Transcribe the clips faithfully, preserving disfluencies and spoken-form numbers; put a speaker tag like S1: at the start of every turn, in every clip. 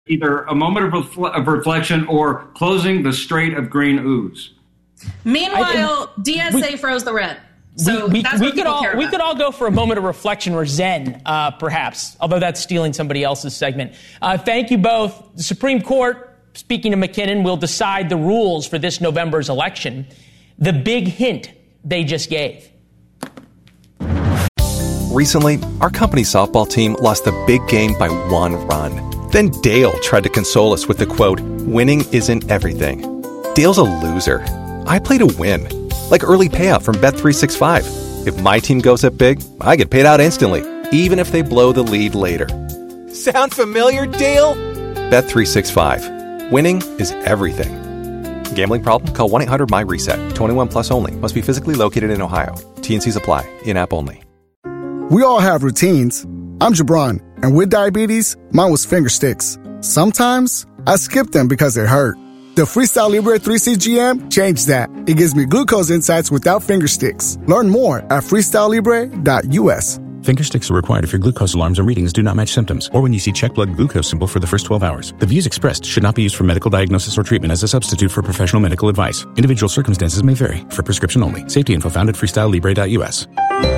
S1: either a moment of, refle- of reflection or closing the Strait of Green Ooze.
S2: Meanwhile, I, D S A we, froze the rent. So
S3: we, we,
S2: that's
S3: we
S2: what
S3: could all
S2: care
S3: we
S2: about.
S3: could all go for a moment of reflection or Zen, uh, perhaps. Although that's stealing somebody else's segment. Uh, thank you both. The Supreme Court, speaking to McKinnon, will decide the rules for this November's election. The big hint they just gave.
S4: Recently, our company softball team lost the big game by one run. Then Dale tried to console us with the quote, "Winning isn't everything." Dale's a loser. I play to win. Like early payout from Bet three sixty-five. If my team goes up big, I get paid out instantly, even if they blow the lead later. Sound familiar, Dale? Bet three sixty-five. Winning is everything. Gambling problem? Call one eight hundred M Y reset. twenty-one plus only. Must be physically located in Ohio. T N Cs apply. In-app only.
S5: We all have routines. I'm Jabron, and with diabetes, mine was finger sticks. Sometimes I skip them because it hurt. The Freestyle Libre three C G M changed that. It gives me glucose insights without finger sticks. Learn more at freestyle libre dot U S.
S6: Finger sticks are required if your glucose alarms or readings do not match symptoms, or when you see check blood glucose symbol for the first twelve hours. The views expressed should not be used for medical diagnosis or treatment as a substitute for professional medical advice. Individual circumstances may vary. For prescription only. Safety info found at freestyle libre dot U S.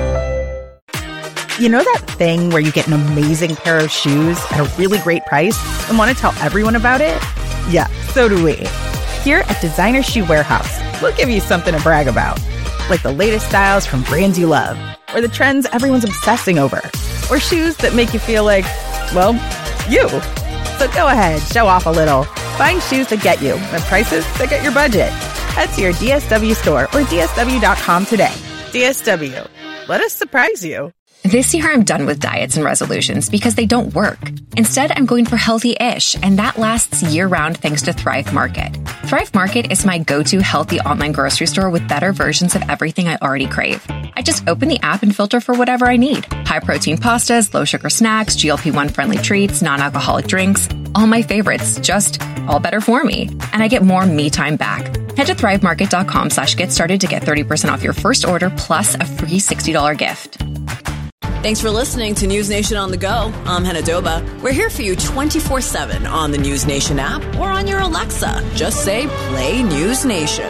S7: You know that thing where you get an amazing pair of shoes at a really great price and want to tell everyone about it? Yeah, so do we. Here at Designer Shoe Warehouse, we'll give you something to brag about. Like the latest styles from brands you love, or the trends everyone's obsessing over, or shoes that make you feel like, well, you. So go ahead, show off a little. Find shoes that get you at prices that get your budget. Head to your D S W store or D S W dot com today. D S W. Let us surprise you.
S8: This year, I'm done with diets and resolutions because they don't work. Instead, I'm going for healthy-ish, and that lasts year-round thanks to Thrive Market. Thrive Market is my go-to healthy online grocery store with better versions of everything I already crave. I just open the app and filter for whatever I need. High-protein pastas, low-sugar snacks, G L P one friendly treats, non-alcoholic drinks. All my favorites, just all better for me. And I get more me time back. Head to thrive market dot com slash get started to get thirty percent off your first order plus a free sixty dollars gift.
S9: Thanks for listening to News Nation on the Go. I'm Hannah Doba. We're here for you twenty-four seven on the News Nation app or on your Alexa. Just say, play News Nation.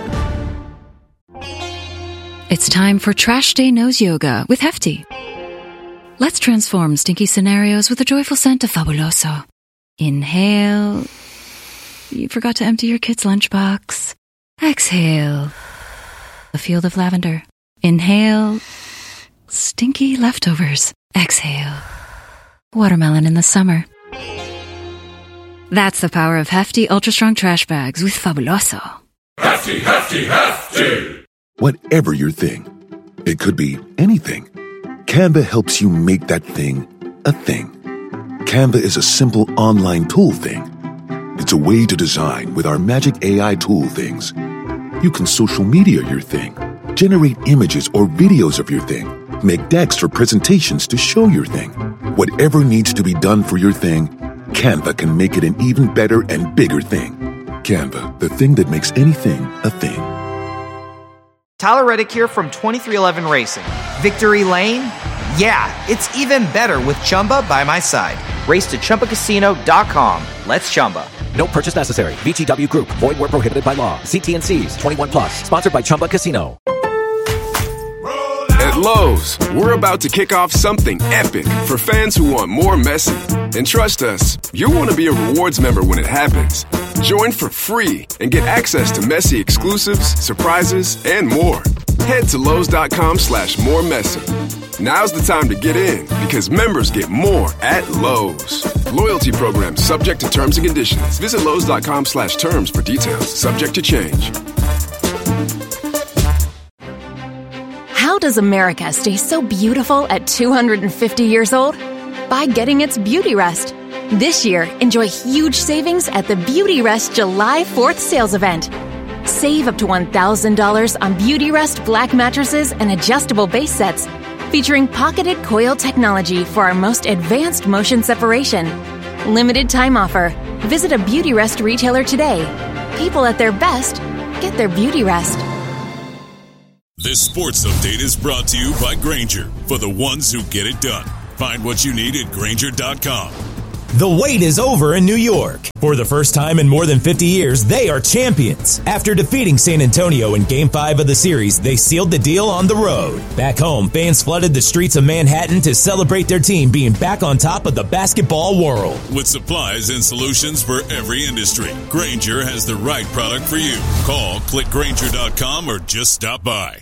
S10: It's time for Trash Day Nose Yoga with Hefty. Let's transform stinky scenarios with a joyful scent of Fabuloso. Inhale. You forgot to empty your kid's lunchbox. Exhale. A field of lavender. Inhale. Stinky leftovers. Exhale. Watermelon in the summer. That's the power of Hefty Ultra Strong Trash Bags with Fabuloso.
S11: Hefty, hefty, hefty!
S12: Whatever your thing, it could be anything. Canva helps you make that thing a thing. Canva is a simple online tool thing. It's a way to design with our magic A I tool things. You can social media your thing, generate images or videos of your thing, make decks or presentations to show your thing. Whatever needs to be done for your thing, Canva can make it an even better and bigger thing. Canva, the thing that makes anything a thing.
S13: Tyler Reddick here from twenty-three eleven Racing. Victory Lane? Yeah, it's even better with Chumba by my side. Race to Chumba Casino dot com. Let's Chumba.
S14: No purchase necessary. V G W Group. Void where prohibited by law. See T N Cs. twenty-one plus. Sponsored by Chumba Casino.
S15: At Lowe's, we're about to kick off something epic for fans who want more Messi. And trust us, you'll want to be a rewards member when it happens. Join for free and get access to Messi exclusives, surprises, and more. Head to Lowe's.com slash more Messi. Now's the time to get in because members get more at Lowe's. Loyalty program subject to terms and conditions. Visit Lowe's.com slash terms for details. Subject to change.
S16: How does America stay so beautiful at two hundred fifty years old? By getting its Beauty Rest. This year, enjoy huge savings at the Beauty Rest July fourth sales event. Save up to one thousand dollars on Beauty Rest black mattresses and adjustable base sets, featuring pocketed coil technology for our most advanced motion separation. Limited time offer. Visit a Beauty Rest retailer today. People at their best get their Beauty Rest.
S11: This sports update is brought to you by Grainger, for the ones who get it done. Find what you need at Grainger dot com.
S17: The wait is over in New York. For the first time in more than fifty years, they are champions. After defeating San Antonio in Game five of the series, they sealed the deal on the road. Back home, fans flooded the streets of Manhattan to celebrate their team being back on top of the basketball world.
S11: With supplies and solutions for every industry, Grainger has the right product for you. Call, click Grainger dot com, or just stop by.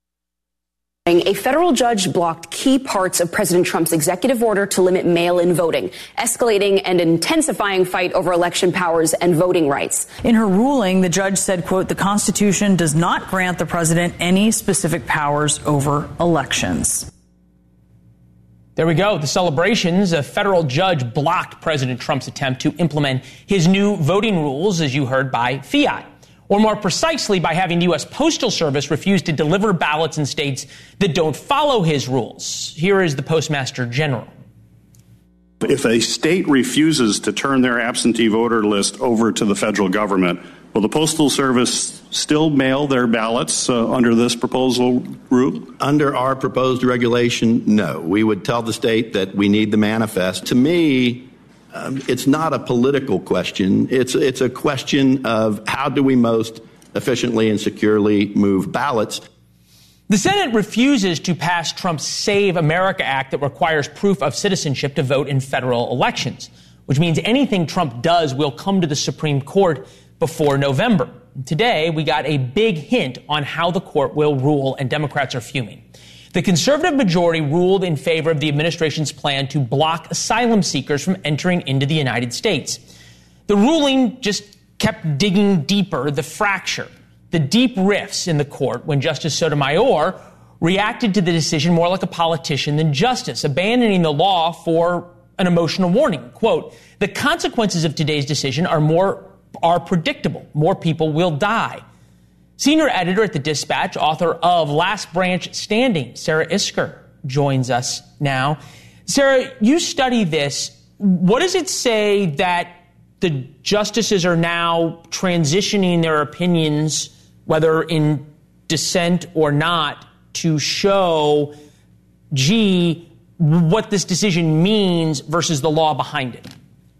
S18: A federal judge blocked key parts of President Trump's executive order to limit mail-in voting, escalating and intensifying fight over election powers and voting rights.
S19: In her ruling, the judge said, quote, the Constitution does not grant the president any specific powers over elections.
S3: There we go. The celebrations. A federal judge blocked President Trump's attempt to implement his new voting rules, as you heard, by fiat. Or more precisely, by having the U S Postal Service refuse to deliver ballots in states that don't follow his rules. Here is the Postmaster General.
S20: If a state refuses to turn their absentee voter list over to the federal government, will the Postal Service still mail their ballots uh, under this proposal rule?
S21: Under our proposed regulation, no. We would tell the state that we need the manifest. To me, Um, it's not a political question. It's it's a question of how do we most efficiently and securely move ballots.
S3: The Senate refuses to pass Trump's Save America Act that requires proof of citizenship to vote in federal elections, which means anything Trump does will come to the Supreme Court before November. Today, we got a big hint on how the court will rule, and Democrats are fuming. The conservative majority ruled in favor of the administration's plan to block asylum seekers from entering into the United States. The ruling just kept digging deeper the fracture, the deep rifts in the court when Justice Sotomayor reacted to the decision more like a politician than justice, abandoning the law for an emotional warning. Quote, the consequences of today's decision are more are predictable. More people will die. Senior editor at the Dispatch, author of Last Branch Standing, Sarah Isgur, joins us now. Sarah, you study this. What does it say that the justices are now transitioning their opinions, whether in dissent or not, to show, gee, what this decision means versus the law behind it?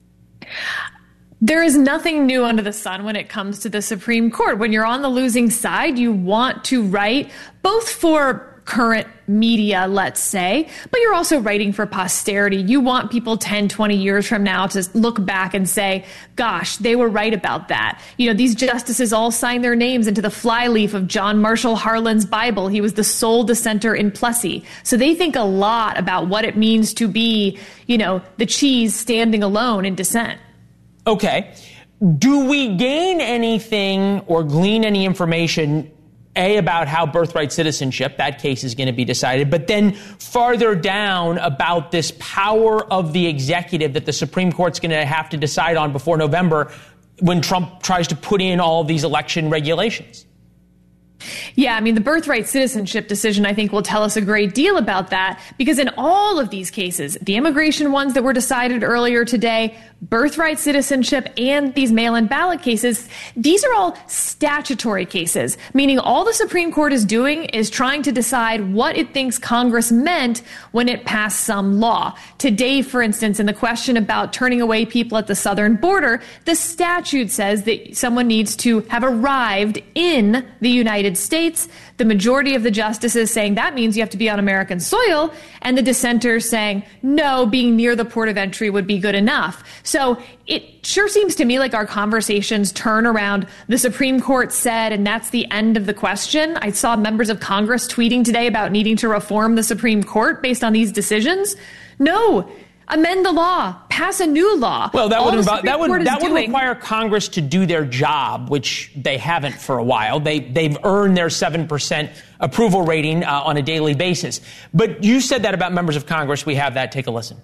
S22: There is nothing new under the sun when it comes to the Supreme Court. When you're on the losing side, you want to write both for current media, let's say, but you're also writing for posterity. You want people ten, twenty years from now to look back and say, gosh, they were right about that. You know, these justices all signed their names into the flyleaf of John Marshall Harlan's Bible. He was the sole dissenter in Plessy. So they think a lot about what it means to be, you know, the cheese standing alone in dissent.
S3: Okay. Do we gain anything or glean any information, A, about how birthright citizenship, that case is going to be decided, but then farther down about this power of the executive that the Supreme Court's going to have to decide on before November when Trump tries to put in all of these election regulations?
S22: Yeah, I mean, the birthright citizenship decision, I think, will tell us a great deal about that, because in all of these cases, the immigration ones that were decided earlier today, birthright citizenship, and these mail-in ballot cases, these are all statutory cases, meaning all the Supreme Court is doing is trying to decide what it thinks Congress meant when it passed some law. Today, for instance, in the question about turning away people at the southern border, the statute says that someone needs to have arrived in the United States. The majority of the justices saying that means you have to be on American soil, and the dissenters saying, no, being near the port of entry would be good enough. So it sure seems to me like our conversations turn around the Supreme Court said, and that's the end of the question. I saw members of Congress tweeting today about needing to reform the Supreme Court based on these decisions. No. Amend the law, pass a new law.
S3: Well, that
S22: All
S3: would
S22: the
S3: involve, that would
S22: Court
S3: that would
S22: doing,
S3: require Congress to do their job, which they haven't for a while. They they've earned their seven percent approval rating uh, on a daily basis. But you said that about members of Congress. We have that. Take a listen.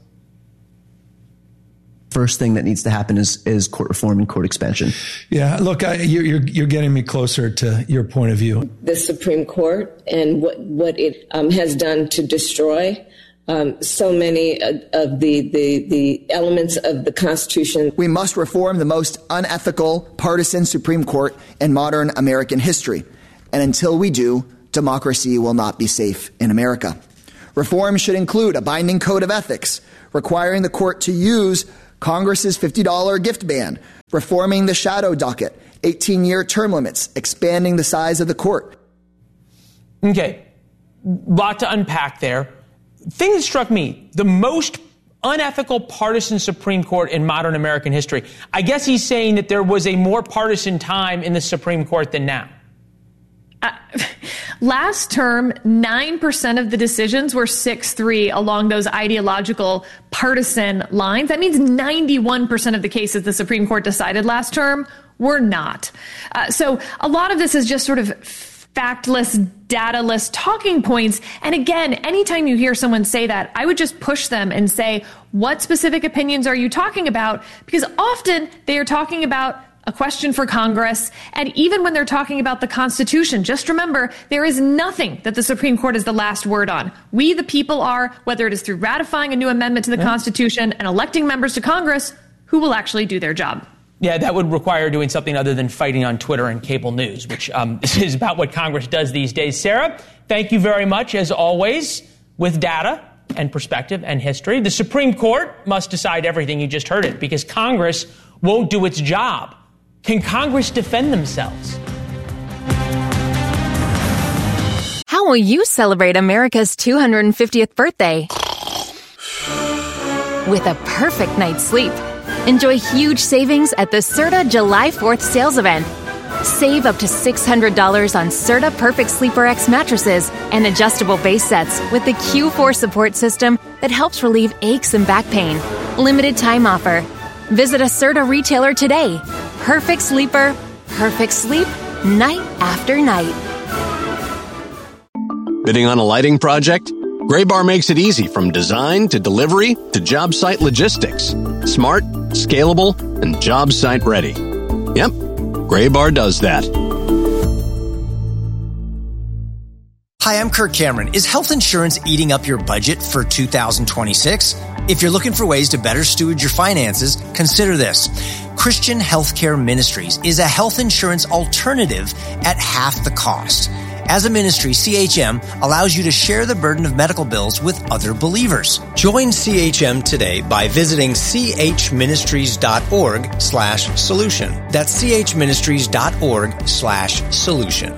S23: First thing that needs to happen is is court reform and court expansion.
S24: Yeah, look, I, you're, you're you're getting me closer to your point of view.
S25: The Supreme Court and what what it um, has done to destroy Um, so many of, of the, the, the elements of the Constitution.
S26: We must reform the most unethical, partisan Supreme Court in modern American history. And until we do, democracy will not be safe in America. Reform should include a binding code of ethics, requiring the court to use Congress's fifty dollars gift ban, reforming the shadow docket, eighteen-year term limits, expanding the size of the court.
S3: Okay, lot to unpack there. Thing that struck me, the most unethical partisan Supreme Court in modern American history. I guess he's saying that there was a more partisan time in the Supreme Court than now.
S22: Uh, last term, nine percent of the decisions were six three along those ideological partisan lines. That means ninety-one percent of the cases the Supreme Court decided last term were not. Uh, so a lot of this is just sort of factless, dataless talking points. And again, anytime you hear someone say that, I would just push them and say, what specific opinions are you talking about? Because often they are talking about a question for Congress. And even when they're talking about the Constitution, just remember, there is nothing that the Supreme Court is the last word on. We, the people, are, whether it is through ratifying a new amendment to the yeah. Constitution and electing members to Congress, who will actually do their job.
S3: Yeah, that would require doing something other than fighting on Twitter and cable news, which um, is about what Congress does these days. Sarah, thank you very much, as always, with data and perspective and history. The Supreme Court must decide everything. You just heard it, because Congress won't do its job. Can Congress defend themselves?
S16: How will you celebrate America's two hundred fiftieth birthday? With a perfect night's sleep. Enjoy huge savings at the Serta July fourth sales event. Save up to six hundred dollars on Serta Perfect Sleeper X mattresses and adjustable base sets with the Q four support system that helps relieve aches and back pain. Limited time offer. Visit a Serta retailer today. Perfect sleeper, perfect sleep, night after night.
S1: Bidding on a lighting project? Graybar makes it easy from design to delivery to job site logistics. Smart, scalable, and job site ready. Yep, Graybar does that.
S2: Hi, I'm Kirk Cameron. Is health insurance eating up your budget for two thousand twenty-six? If you're looking for ways to better steward your finances, consider this. Christian Healthcare Ministries is a health insurance alternative at half the cost. As a ministry, C H M allows you to share the burden of medical bills with other believers. Join C H M today by visiting chministries.org slash solution. That's chministries.org slash solution.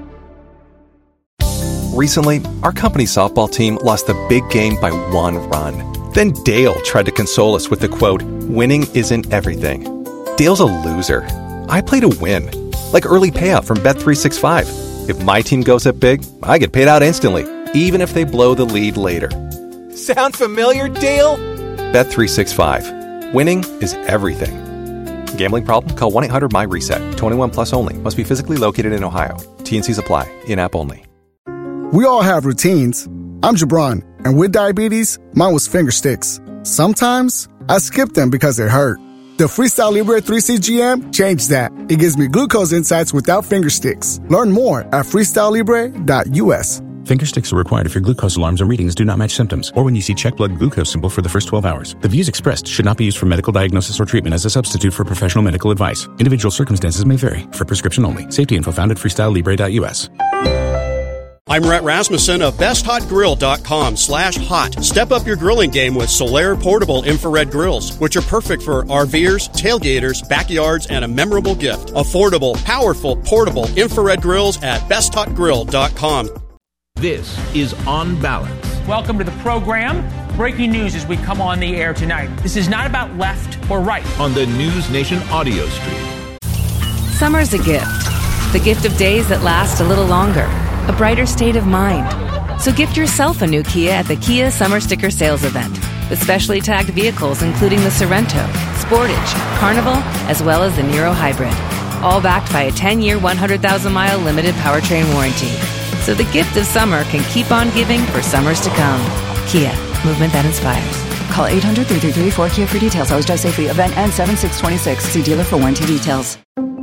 S4: Recently, our company softball team lost the big game by one run. Then Dale tried to console us with the quote, "Winning isn't everything." Dale's a loser. I play to win. Like early payout from Bet three sixty-five. If my team goes up big, I get paid out instantly, even if they blow the lead later.
S5: Sound familiar, Dale?
S4: Bet three sixty-five. Winning is everything. Gambling problem? Call one eight hundred my reset. twenty-one plus only. Must be physically located in Ohio. T and Cs apply. In-app only.
S6: We all have routines. I'm Jabron, and with diabetes, mine was finger sticks. Sometimes, I skip them because they hurt. The Freestyle Libre three C G M changed that. It gives me glucose insights without finger sticks. Learn more at freestyle libre dot U S.
S7: Finger sticks are required if your glucose alarms and readings do not match symptoms, or when you see check blood glucose symbol for the first twelve hours. The views expressed should not be used for medical diagnosis or treatment as a substitute for professional medical advice. Individual circumstances may vary. For prescription only. Safety info found at freestyle libre dot U S.
S27: I'm Rhett Rasmussen of best hot grill dot com slash hot. Step up your grilling game with Solaire portable infrared grills, which are perfect for RVers, tailgaters, backyards, and a memorable gift. Affordable, powerful, portable infrared grills at best hot grill dot com.
S28: This is On Balance.
S3: Welcome to the program. Breaking news as we come on the air tonight. This is not about left or right.
S28: On the News Nation audio stream.
S10: Summer's a gift. The gift of days that last a little longer. A brighter state of mind. So gift yourself a new Kia at the Kia Summer Sticker Sales Event with specially tagged vehicles including the Sorrento, Sportage, Carnival, as well as the Niro Hybrid. All backed by a ten-year, one hundred thousand mile limited powertrain warranty. So the gift of summer can keep on giving for summers to come. Kia, movement that inspires.
S29: Call eight hundred, three three three, four K I A for details. Always drive safely. Event ends seven six twenty-six. See dealer for warranty details.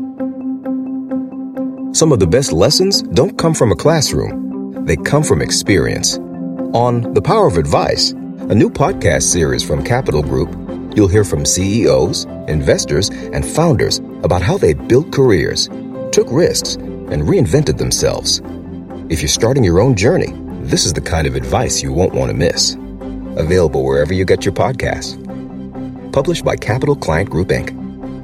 S30: Some of the best lessons don't come from a classroom. They come from experience. On The Power of Advice, a new podcast series from Capital Group, you'll hear from C E Os, investors, and founders about how they built careers, took risks, and reinvented themselves. If you're starting your own journey, this is the kind of advice you won't want to miss. Available wherever you get your podcasts. Published by Capital Client Group, Incorporated.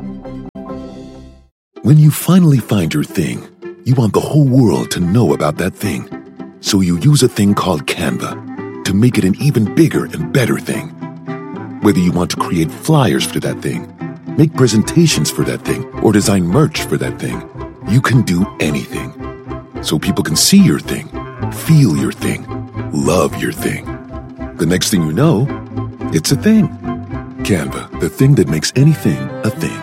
S8: When you finally find your thing, you want the whole world to know about that thing. So you use a thing called Canva to make it an even bigger and better thing. Whether you want to create flyers for that thing, make presentations for that thing, or design merch for that thing, you can do anything. So people can see your thing, feel your thing, love your thing. The next thing you know, it's a thing. Canva, the thing that makes anything a thing.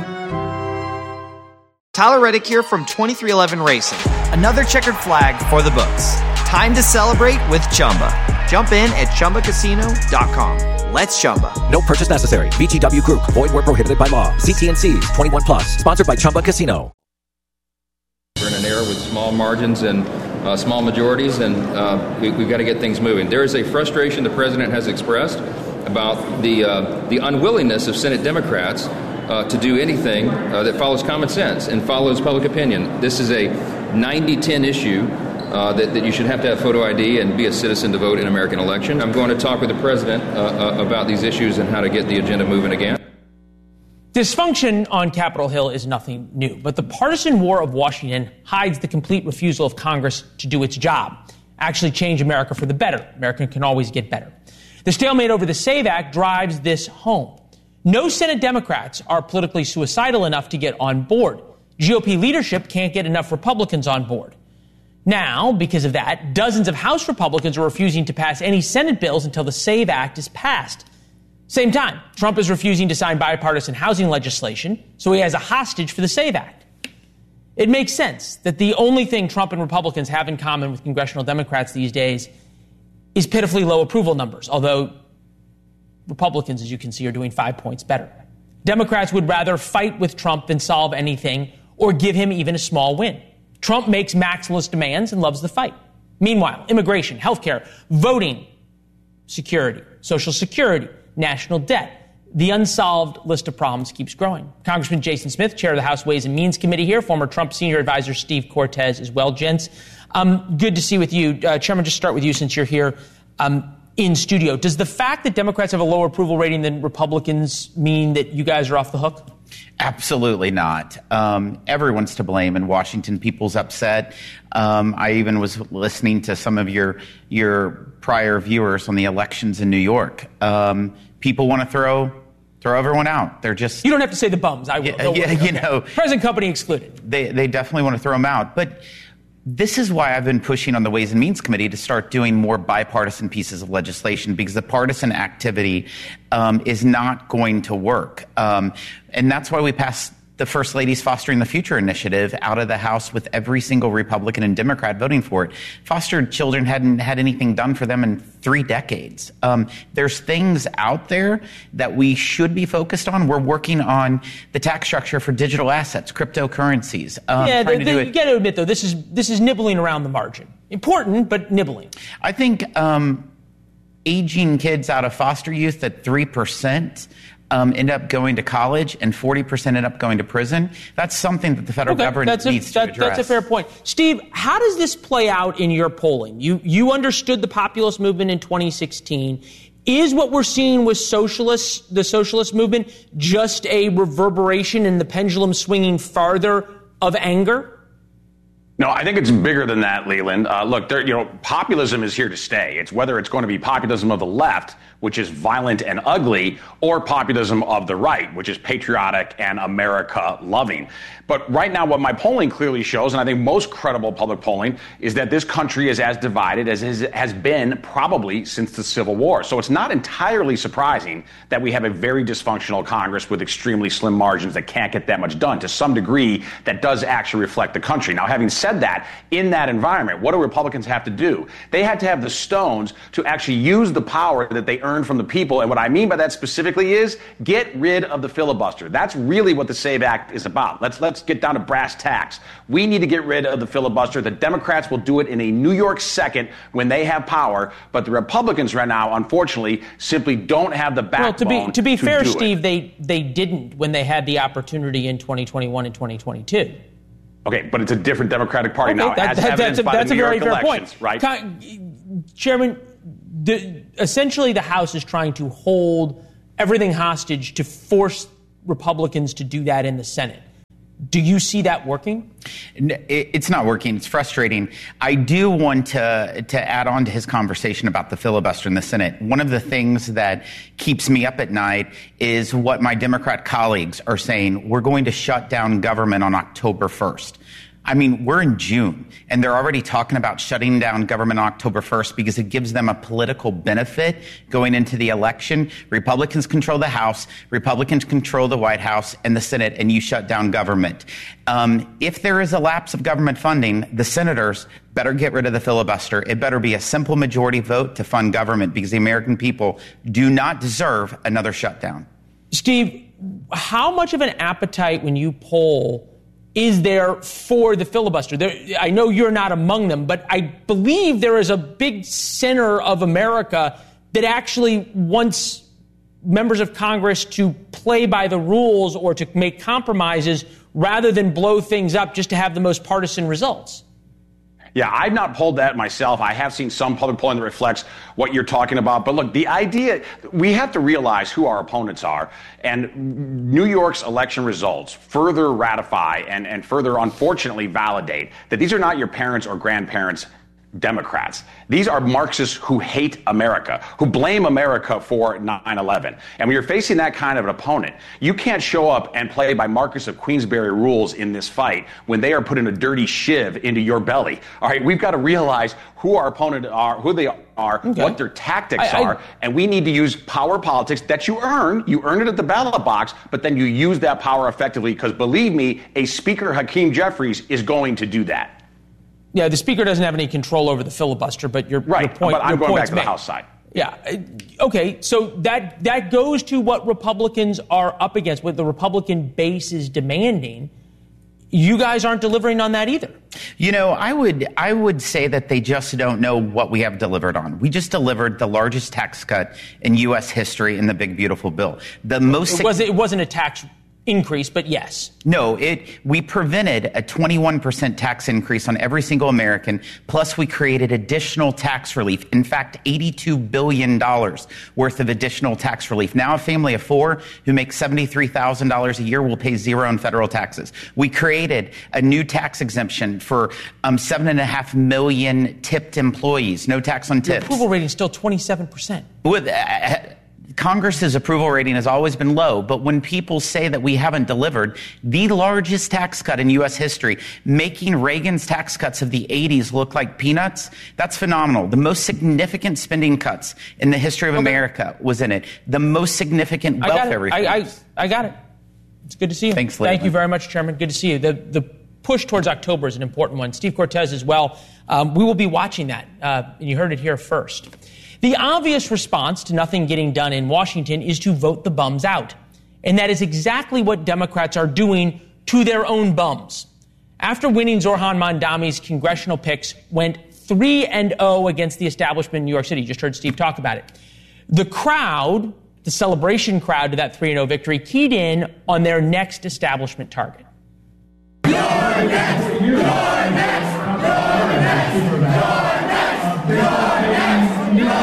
S9: Tyler Reddick here from twenty-three eleven Racing. Another checkered flag for the books. Time to celebrate with Chumba. Jump in at Chumba Casino dot com. Let's Chumba.
S11: No purchase necessary. V G W Group. Void where prohibited by law. See T and C's. twenty-one plus. Sponsored by Chumba Casino.
S12: We're in an era with small margins and uh, small majorities, and uh, we, we've got to get things moving. There is a frustration the president has expressed about the uh, the unwillingness of Senate Democrats uh, to do anything uh, that follows common sense and follows public opinion. This is a ninety ten issue uh, that, that you should have to have photo I D and be a citizen to vote in an American election. I'm going to talk with the president uh, uh, about these issues and how to get the agenda moving again.
S3: Dysfunction on Capitol Hill is nothing new, but the partisan war of Washington hides the complete refusal of Congress to do its job, actually change America for the better. America can always get better. The stalemate over the SAVE Act drives this home. No Senate Democrats are politically suicidal enough to get on board. G O P leadership can't get enough Republicans on board. Now, because of that, dozens of House Republicans are refusing to pass any Senate bills until the SAVE Act is passed. Same time, Trump is refusing to sign bipartisan housing legislation, so he has a hostage for the SAVE Act. It makes sense that the only thing Trump and Republicans have in common with congressional Democrats these days is pitifully low approval numbers, although Republicans, as you can see, are doing five points better. Democrats would rather fight with Trump than solve anything or give him even a small win. Trump makes maximalist demands and loves the fight. Meanwhile, immigration, healthcare, voting, security, Social Security, national debt. The unsolved list of problems keeps growing. Congressman Jason Smith, chair of the House Ways and Means Committee here, former Trump senior advisor Steve Cortez as well. Gents, um, good to see with you. Uh, Chairman, just start with you since you're here um, in studio. Does the fact that Democrats have a lower approval rating than Republicans mean that you guys are off the hook?
S13: Absolutely not. Um, everyone's to blame in Washington. People's upset. Um, I even was listening to some of your your prior viewers on the elections in New York. Um, people want to throw throw everyone out. They're just
S3: you don't have to say the bums. I will.
S13: Yeah, yeah you
S3: okay.
S13: know,
S3: present company excluded.
S13: They they definitely want to throw them out, but. This is why I've been pushing on the Ways and Means Committee to start doing more bipartisan pieces of legislation, because the partisan activity um, is not going to work. Um, and that's why we passed the First Lady's Fostering the Future initiative out of the House with every single Republican and Democrat voting for it. Fostered children hadn't had anything done for them in three decades. Um, there's things out there that we should be focused on. We're working on the tax structure for digital assets, cryptocurrencies. Um,
S3: yeah,
S13: trying
S3: the,
S13: to do
S3: the,
S13: it.
S3: You got to admit, though, this is this is nibbling around the margin. Important, but nibbling.
S13: I think um, aging kids out of foster youth at three percent Um, end up going to college and forty percent end up going to prison. That's something that the federal
S3: okay,
S13: government
S3: that's a,
S13: needs
S3: that,
S13: to address.
S3: That's a fair point. Steve, how does this play out in your polling? You you understood the populist movement in twenty sixteen. Is what we're seeing with socialists, the socialist movement, just a reverberation in the pendulum swinging farther of anger?
S14: No, I think it's bigger than that, Leland. Uh, look, there, you know, populism is here to stay. It's whether it's going to be populism of the left, which is violent and ugly, or populism of the right, which is patriotic and America-loving. But right now, what my polling clearly shows, and I think most credible public polling, is that this country is as divided as it has been probably since the Civil War. So it's not entirely surprising that we have a very dysfunctional Congress with extremely slim margins that can't get that much done. To some degree, that does actually reflect the country. Now, having said that, in that environment, what do Republicans have to do? They had to have the stones to actually use the power that they earned from the people. And what I mean by that specifically is get rid of the filibuster. That's really what the SAVE Act is about. Let's let's get down to brass tacks. We need to get rid of the filibuster. The Democrats will do it in a New York second when they have power, but the Republicans right now, unfortunately, simply don't have the backbone to
S3: Well, to be to be
S14: to
S3: fair,
S14: do
S3: Steve,
S14: it.
S3: they they didn't when they had the opportunity in twenty twenty-one and twenty twenty-two.
S14: Okay, but it's a different Democratic Party
S3: Okay,
S14: now,
S3: that,
S14: as
S3: that,
S14: evidenced
S3: that's a,
S14: by
S3: that's
S14: the New
S3: a very
S14: York
S3: fair
S14: elections,
S3: point.
S14: right?
S3: Con- Chairman, the, essentially the House is trying to hold everything hostage to force Republicans to do that in the Senate. Do you see that working?
S13: It's not working. It's frustrating. I do want to to add on to his conversation about the filibuster in the Senate. One of the things that keeps me up at night is what my Democrat colleagues are saying. We're going to shut down government on October first. I mean, we're in June, and they're already talking about shutting down government on October first because it gives them a political benefit going into the election. Republicans control the House, Republicans control the White House and the Senate, and you shut down government. Um, if there is a lapse of government funding, the senators better get rid of the filibuster. It better be a simple majority vote to fund government because the American people do not deserve another shutdown.
S3: Steve, how much of an appetite when you poll is there for the filibuster? There, I know you're not among them, but I believe there is a big center of America that actually wants members of Congress to play by the rules or to make compromises rather than blow things up just to have the most partisan results.
S14: Yeah, I've not polled that myself. I have seen some public polling that reflects what you're talking about. But look, the idea, we have to realize who our opponents are. And New York's election results further ratify and, and further, unfortunately, validate that these are not your parents' or grandparents' Democrats. These are Marxists who hate America, who blame America for nine eleven. And when you're facing that kind of an opponent, you can't show up and play by Marcus of Queensberry rules in this fight when they are putting a dirty shiv into your belly. All right, we've got to realize who our opponent are, who they are, okay. what their tactics I, are, I, and we need to use power politics that you earn. You earn it at the ballot box, but then you use that power effectively because, believe me, a Speaker Hakeem Jeffries is going to do that.
S3: Yeah, the Speaker doesn't have any control over the filibuster, but your,
S14: right,
S3: your point,
S14: but I'm
S3: your
S14: going back to
S3: made.
S14: the House side.
S3: Yeah. Okay, so that that goes to what Republicans are up against, what the Republican base is demanding. You guys aren't delivering on that either.
S13: You know, I would I would say that they just don't know what we have delivered on. We just delivered the largest tax cut in U S history in the Big Beautiful Bill. The most
S3: it, was, it wasn't a tax increase, but yes.
S13: No, it we prevented a twenty-one percent tax increase on every single American, plus we created additional tax relief. In fact, eighty-two billion dollars worth of additional tax relief. Now a family of four who makes seventy-three thousand dollars a year will pay zero in federal taxes. We created a new tax exemption for um, seven and a half million tipped employees. No tax on tips.
S3: Your approval rating is still twenty-seven percent.
S13: With uh, Congress's approval rating has always been low, but when people say that we haven't delivered the largest tax cut in U S history, making Reagan's tax cuts of the eighties look like peanuts, that's phenomenal. The most significant spending cuts in the history of okay. America was in it. The most significant welfare reforms.
S3: I, I, I got it. It's good to see you.
S13: Thanks,
S3: Thank
S13: Leland.
S3: you very much, Chairman. Good to see you. The, the push towards October is an important one. Steve Cortes as well. Um, we will be watching that, uh, and you heard it here first. The obvious response to nothing getting done in Washington is to vote the bums out. And that is exactly what Democrats are doing to their own bums. After winning Zohran Mamdani's congressional picks went three and oh against the establishment in New York City. You just heard Steve talk about it. The crowd, the celebration crowd to that three and oh victory, keyed in on their next establishment target.
S15: You're next! You're next! You're next! You're next! You're next!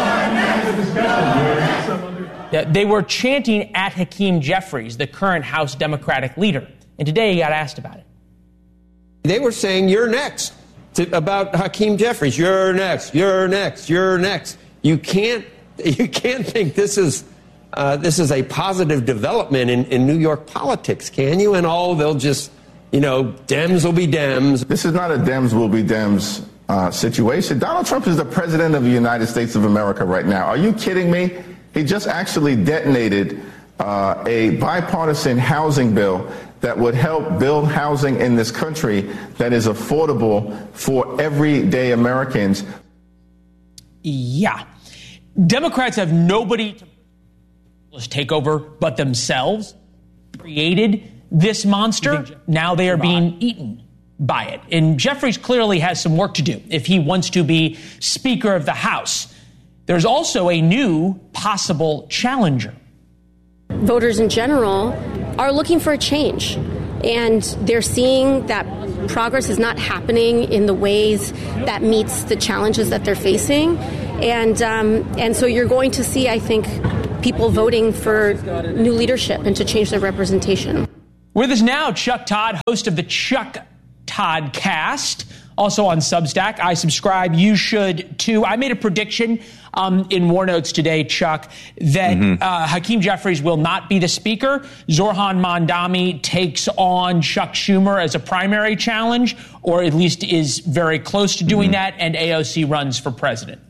S3: They were chanting at Hakeem Jeffries, the current House Democratic leader. And today he got asked about it.
S17: They were saying, you're next, to, about Hakeem Jeffries. You're next, you're next, you're next. You can't, you can't think this is, uh, this is a positive development in, in New York politics, can you? And oh, they'll just, you know, Dems will be Dems.
S18: This is not a Dems will be Dems uh, situation. Donald Trump is the president of the United States of America right now. Are you kidding me? He just actually detonated uh, a bipartisan housing bill that would help build housing in this country that is affordable for everyday Americans.
S3: Yeah. Democrats have nobody to take over but themselves. Created this monster. Now they are being eaten by it. And Jeffries clearly has some work to do if he wants to be Speaker of the House. There's also a new possible challenger.
S19: Voters in general are looking for a change, and they're seeing that progress is not happening in the ways that meets the challenges that they're facing. And um, and so you're going to see, I think, people voting for new leadership and to change their representation.
S3: With us now, Chuck Todd, host of the Chuck Todd Cast, also on Substack. I subscribe. You should, too. I made a prediction um, in War Notes today, Chuck, that mm-hmm. uh, Hakeem Jeffries will not be the speaker. Zohran Mamdani takes on Chuck Schumer as a primary challenge, or at least is very close to doing mm-hmm. that, and A O C runs for president.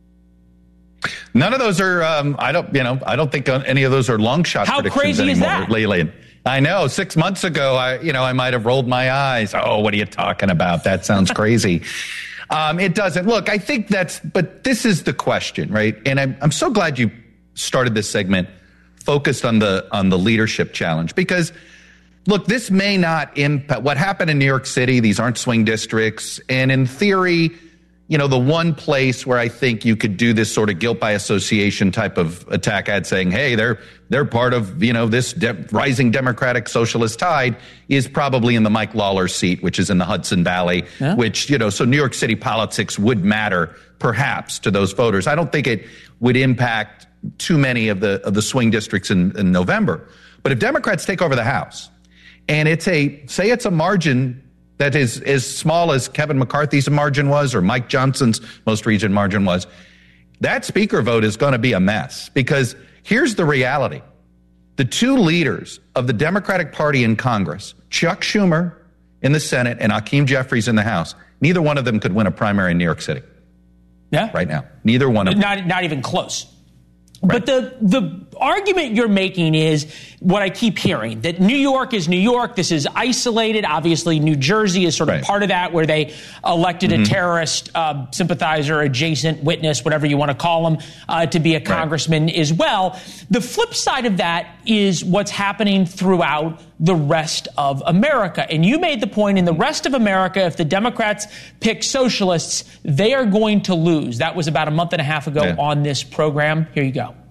S1: None of those are, um, I don't, you know, I don't think any of those are long shot
S3: How
S1: predictions
S3: crazy
S1: anymore,
S3: is that?
S1: Leland. I know. Six months ago, I, you know, I might have rolled my eyes. Oh, what are you talking about? That sounds crazy. um, it doesn't. Look, I think that's, but this is the question, right? And I'm, I'm so glad you started this segment focused on the, on the leadership challenge, because look, this may not impact what happened in New York City. These aren't swing districts. And in theory, you know, the one place where I think you could do this sort of guilt by association type of attack ad saying, hey, they're they're part of, you know, this de- rising Democratic socialist tide is probably in the Mike Lawler seat, which is in the Hudson Valley, yeah. which, you know, so New York City politics would matter perhaps to those voters. I don't think it would impact too many of the of the swing districts in, in November. But if Democrats take over the House and it's a, say it's a margin that is as small as Kevin McCarthy's margin was, or Mike Johnson's most recent margin was, that speaker vote is going to be a mess. Because here's the reality. The two leaders of the Democratic Party in Congress, Chuck Schumer in the Senate and Hakeem Jeffries in the House, neither one of them could win a primary in New York City.
S3: Yeah.
S1: Right now. Neither one of them.
S3: Not, not even close. Right. But the the argument you're making is what I keep hearing, that New York is New York. This is isolated. Obviously, New Jersey is sort of right. part of that, where they elected mm-hmm. a terrorist uh, sympathizer, adjacent witness, whatever you want to call him, uh, to be a congressman right. as well. The flip side of that is what's happening throughout the rest of America. And you made the point, in the rest of America, if the Democrats pick socialists, they are going to lose. That was about a month and a half ago yeah. on this program. Here you go.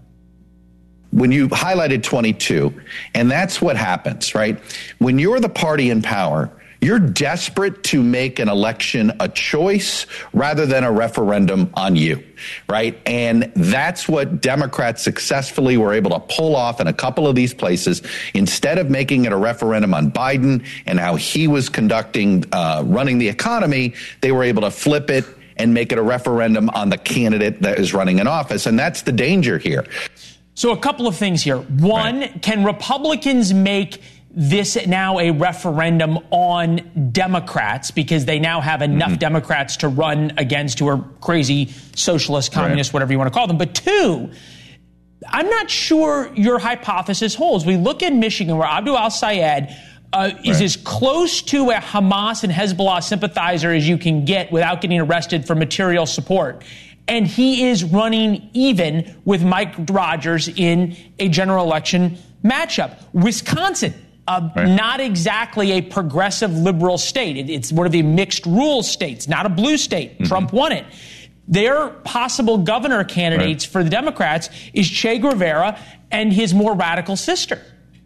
S1: When you highlighted twenty-two, and that's what happens, right? When you're the party in power, you're desperate to make an election a choice rather than a referendum on you, right? And that's what Democrats successfully were able to pull off in a couple of these places. Instead of making it a referendum on Biden and how he was conducting, uh, running the economy, they were able to flip it and make it a referendum on the candidate that is running in office. And that's the danger here.
S3: So a couple of things here. One, right. can Republicans make this now a referendum on Democrats, because they now have enough mm-hmm. Democrats to run against, who are crazy socialist, communist, right. whatever you want to call them? But two, I'm not sure your hypothesis holds. We look at Michigan, where Abdul al-Sayed uh, is right. as close to a Hamas and Hezbollah sympathizer as you can get without getting arrested for material support. And he is running even with Mike Rogers in a general election matchup. Wisconsin, uh, right. not exactly a progressive liberal state. It, it's one of the mixed rule states, not a blue state. Mm-hmm. Trump won it. Their possible governor candidates right. for the Democrats is Che Guevara and his more radical sister.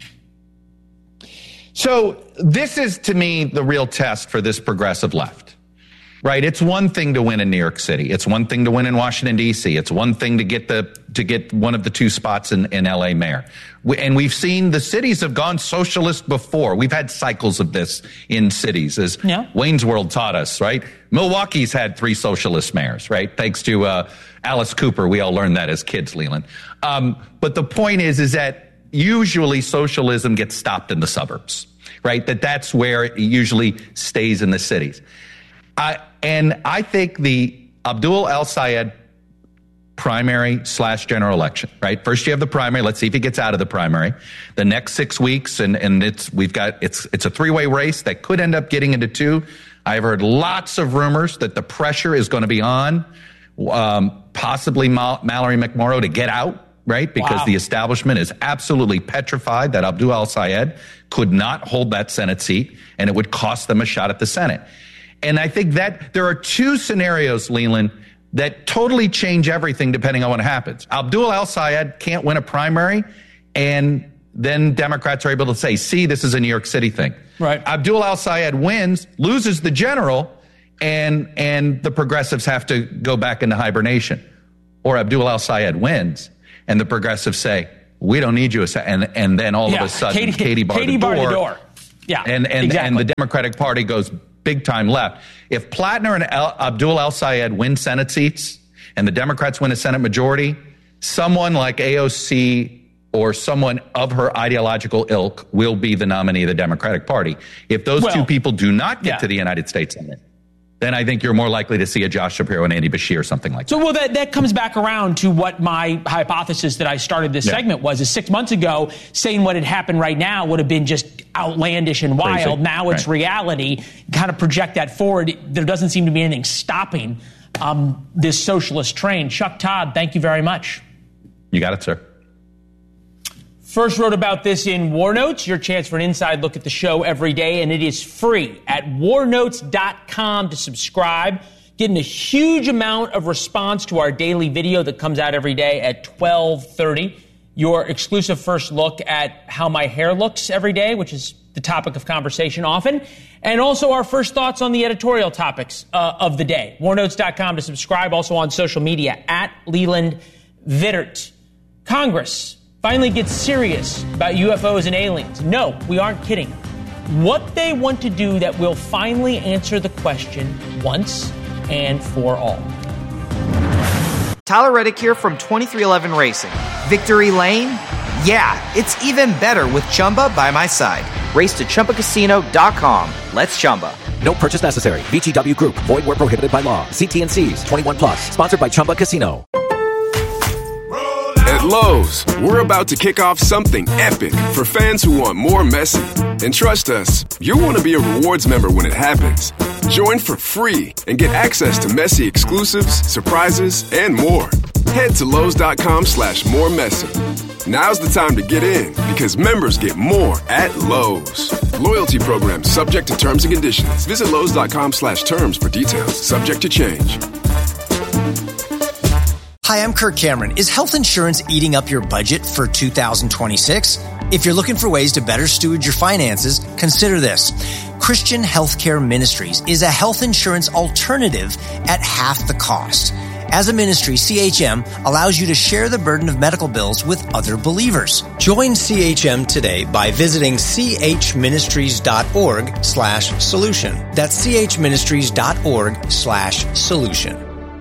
S1: So this is, to me, the real test for this progressive left. Right. It's one thing to win in New York City. It's one thing to win in Washington, D C. It's one thing to get the to get one of the two spots in, in L A mayor. We, and we've seen the cities have gone socialist before. We've had cycles of this in cities, as yeah. Wayne's World taught us. Right. Milwaukee's had three socialist mayors. Right. Thanks to uh, Alice Cooper. We all learned that as kids, Leland. Um, but the point is, is that usually socialism gets stopped in the suburbs. Right. That that's where it usually stays in the cities. I, and I think the Abdul al-Sayed primary slash general election, right? First you have the primary. Let's see if he gets out of the primary. The next six weeks, and, and it's we've got it's it's a three-way race that could end up getting into two. I've heard lots of rumors that the pressure is going to be on um, possibly Mal- Mallory McMorrow to get out, right? Because wow. the establishment is absolutely petrified that Abdul al-Sayed could not hold that Senate seat, and it would cost them a shot at the Senate. And I think that there are two scenarios, Leland, that totally change everything depending on what happens. Abdul al-Sayed can't win a primary, and then Democrats are able to say, see, this is a New York City thing.
S3: Right.
S1: Abdul al-Sayed wins, loses the general, and and the progressives have to go back into hibernation. Or Abdul al-Sayed wins, and the progressives say, we don't need you. And, and then all
S3: yeah,
S1: of a sudden,
S3: Katie,
S1: Katie barred
S3: Katie
S1: the door.
S3: Barred the door. Yeah,
S1: and, and,
S3: exactly.
S1: and the Democratic Party goes big time left. If Plattner and El, Abdul El-Sayed win Senate seats and the Democrats win a Senate majority, someone like A O C or someone of her ideological ilk will be the nominee of the Democratic Party. If those
S3: well,
S1: two people do not get
S3: yeah.
S1: to the United States Senate, then I think you're more likely to see a Josh Shapiro and Andy Beshear or something like
S3: so,
S1: that.
S3: So, well, that, that comes back around to what my hypothesis that I started this yeah. segment was, is six months ago, saying what had happened right now would have been just outlandish and wild.
S1: Crazy.
S3: Now it's
S1: right.
S3: reality. Kind of project that forward. There doesn't seem to be anything stopping um, this socialist train. Chuck Todd, thank you very much.
S1: You got it, sir.
S3: First wrote about this in War Notes, your chance for an inside look at the show every day, and it is free at war notes dot com to subscribe. Getting a huge amount of response to our daily video that comes out every day at twelve thirty. Your exclusive first look at how my hair looks every day, which is the topic of conversation often. And also our first thoughts on the editorial topics uh, of the day. war notes dot com to subscribe. Also on social media, at Leland Vittert. Congress finally gets serious about U F Os and aliens. No, we aren't kidding. What they want to do that will finally answer the question once and for all.
S9: Tyler Reddick here from twenty-three eleven Racing. Victory Lane? Yeah, it's even better with Chumba by my side. Race to Chumba Casino dot com. Let's Chumba.
S11: No purchase necessary. V G W Group. Void where prohibited by law. See T and C's. twenty-one plus. Sponsored by Chumba Casino.
S2: At Lowe's, we're about to kick off something epic for fans who want more Messi. And trust us, you'll want to be a rewards member when it happens. Join for free and get access to Messi exclusives, surprises, and more. Head to Lowe's dot com slash more Messi. Now's the time to get in because members get more at Lowe's. Loyalty program subject to terms and conditions. Visit Lowe's dot com slash terms for details. Subject to change.
S5: Hi, I'm Kirk Cameron. Is health insurance eating up your budget for two thousand twenty-six? If you're looking for ways to better steward your finances, consider this. Christian Healthcare Ministries is a health insurance alternative at half the cost. As a ministry, C H M allows you to share the burden of medical bills with other believers. Join C H M today by visiting chministries.org slash solution. That's chministries.org slash solution.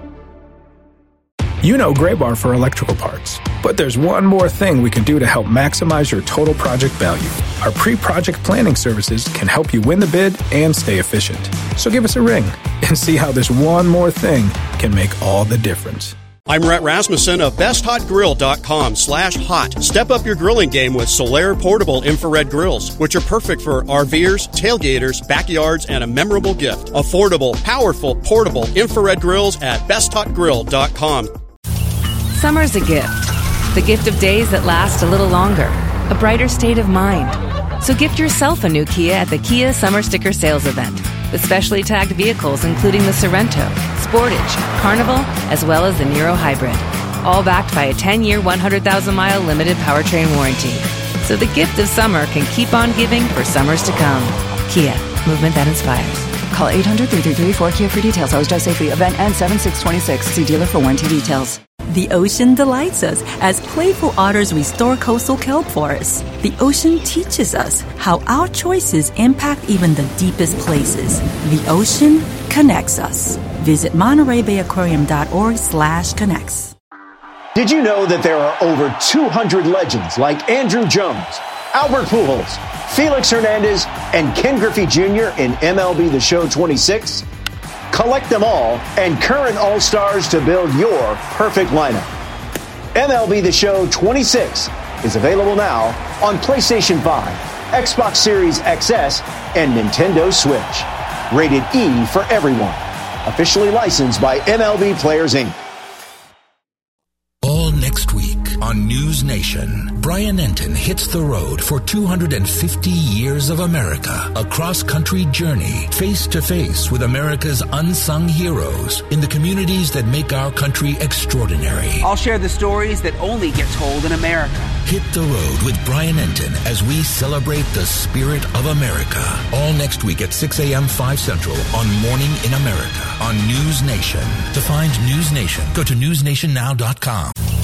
S16: You know Graybar for electrical parts, but there's one more thing we can do to help maximize your total project value. Our pre-project planning services can help you win the bid and stay efficient. So give us a ring and see how this one more thing can make all the difference.
S27: I'm Rhett Rasmussen of best hot grill dot com slash hot. Step up your grilling game with Solaire portable infrared grills, which are perfect for RVers, tailgaters, backyards, and a memorable gift. Affordable, powerful, portable infrared grills at best hot grill dot com.
S20: Summer's a gift. The gift of days that last a little longer. A brighter state of mind. So gift yourself a new Kia at the Kia Summer Sticker Sales Event. With specially tagged vehicles including the Sorrento, Sportage, Carnival, as well as the Niro Hybrid. All backed by a ten-year, one hundred thousand mile limited powertrain warranty. So the gift of summer can keep on giving for summers to come. Kia, movement that inspires.
S29: Call eight hundred, three three three, four K I A for details. Always drive safely. Event ends seven six twenty-six. See dealer for warranty details.
S21: The ocean delights us as playful otters restore coastal kelp forests. The ocean teaches us how our choices impact even the deepest places. The ocean connects us. Visit Monterey Bay Aquarium dot org slash connects.
S22: Did you know that there are over two hundred legends like Andrew Jones, Albert Pujols, Felix Hernandez, and Ken Griffey Junior in M L B The Show twenty-six? Collect them all and current All-Stars to build your perfect lineup. M L B The Show twenty-six is available now on PlayStation five, Xbox Series X S, and Nintendo Switch. Rated E for everyone. Officially licensed by M L B Players, Incorporated.
S23: All next week on News Nation, Brian Enton hits the road for two hundred fifty years of America, a cross-country journey, face-to-face with America's unsung heroes in the communities that make our country extraordinary.
S24: I'll share the stories that only get told in America.
S23: Hit the road with Brian Enton as we celebrate the spirit of America. All next week at six a.m. five Central on Morning in America on News Nation. To find News Nation, go to news nation now dot com.